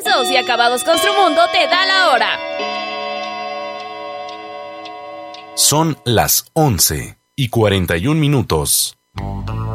Pisos y Acabados Construmundo te da la hora. Son las 11:41.